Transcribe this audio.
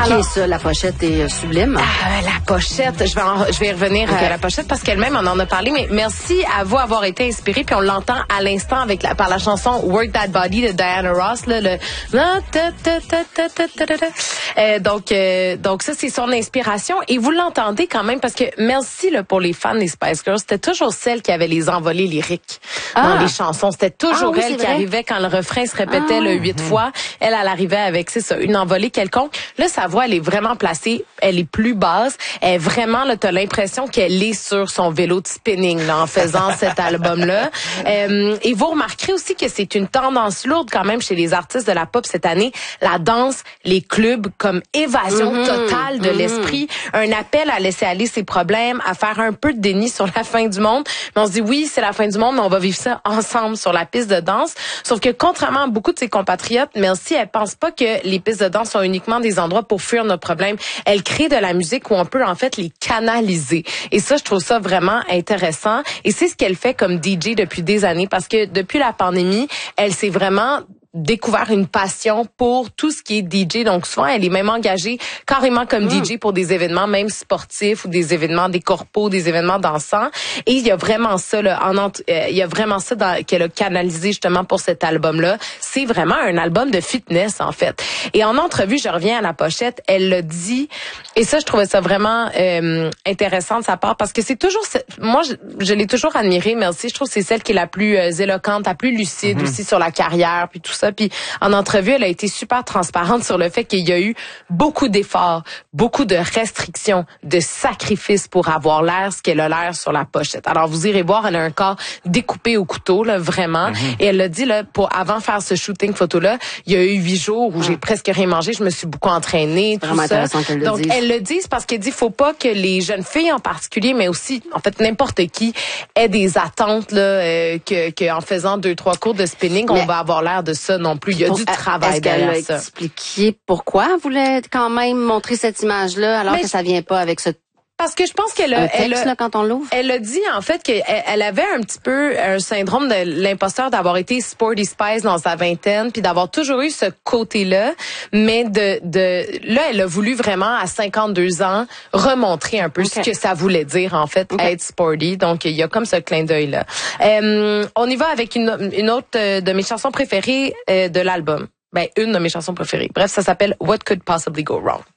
Alors, ça, la pochette est sublime. La pochette, je vais y revenir à la pochette parce qu'elle-même on en a parlé, mais merci à vous avoir été inspiré, puis on l'entend à l'instant par la chanson Work That Body de Diana Ross, là, donc ça c'est son inspiration et vous l'entendez quand même parce que merci là, pour les fans des Spice Girls, c'était toujours celle qui avait les envolées lyriques dans les chansons, c'était toujours elle qui arrivait quand le refrain se répétait 8 fois, elle arrivait avec c'est ça, une envolée quelconque. Là sa voix elle est vraiment placée, elle est plus basse, elle est vraiment là t'as l'impression qu'elle est sur son vélo de spinning là en faisant cet album là. Et vous remarquerez aussi que c'est une tendance lourde quand même chez les artistes de la pop cette année, la danse, les clubs comme évasion totale de l'esprit, un appel à laisser aller ses problèmes, à faire un peu de déni sur la fin du monde. Mais on se dit oui, c'est la fin du monde, mais on va vivre ça ensemble sur la piste de danse. Sauf que contrairement à beaucoup de ses compatriotes, Merci, elle pense pas que les pistes de danse sont uniquement des endroits pour fuir nos problèmes. Elle crée de la musique où on peut en fait les canaliser. Et ça, je trouve ça vraiment intéressant. Et c'est ce qu'elle fait comme DJ depuis des années parce que depuis la pandémie, elle s'est vraiment découvert une passion pour tout ce qui est DJ. Donc souvent, elle est même engagée carrément comme DJ pour des événements même sportifs ou des événements des corpos, des événements dansants. Et il y a vraiment ça là, il y a vraiment ça qu'elle a canalisé justement pour cet album-là. C'est vraiment un album de fitness en fait. Et en entrevue, je reviens à la pochette, elle l'a dit et ça je trouvais ça vraiment intéressant de sa part parce que c'est toujours moi je l'ai toujours admirée, Merci, je trouve que c'est celle qui est la plus éloquente, la plus lucide aussi sur la carrière puis tout ça. Puis en entrevue, elle a été super transparente sur le fait qu'il y a eu beaucoup d'efforts, beaucoup de restrictions, de sacrifices pour avoir l'air ce qu'elle a l'air sur la pochette. Alors vous irez voir, elle a un corps découpé au couteau là vraiment. Et elle l'a dit là avant faire ce shooting photo là, il y a eu 8 jours où j'ai presque rien mangé, je me suis beaucoup entraînée, tout ça. Intéressant qu'elle le Donc dise. elle le dit parce qu'elle dit faut pas que les jeunes filles en particulier, mais aussi en fait n'importe qui ait des attentes là que en faisant 2-3 cours de spinning, on va avoir l'air de ça non plus. Il y a du travail derrière ça. Est-ce qu'elle a expliqué pourquoi elle voulait quand même montrer cette image-là alors que ça vient pas avec ce parce que je pense qu'elle quand on l'ouvre. Elle a dit en fait qu'elle avait un petit peu un syndrome de l'imposteur d'avoir été Sporty Spice dans sa vingtaine puis d'avoir toujours eu ce côté-là, mais là elle a voulu vraiment à 52 ans remontrer un peu ce que ça voulait dire en fait être sporty. Donc il y a comme ce clin d'œil là. On y va avec une autre de mes chansons préférées de l'album. Une de mes chansons préférées. Bref, ça s'appelle What Could Possibly Go Wrong.